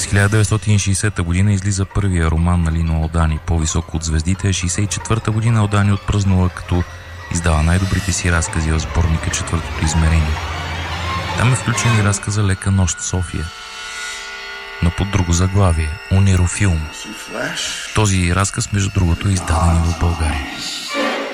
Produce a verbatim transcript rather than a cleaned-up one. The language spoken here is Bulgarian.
хиляда деветстотин и шейсета година излиза първия роман на Лино Алдани "По-високо от звездите", шейсет и четвърта година Алдани отпразнува, като издава най-добрите си разкази в сборника "Четвъртото измерение". Там е включен и разказа "Лека нощ в София", но под друго заглавие – "Онерофилм". Този разказ, между другото, е издаден и в България.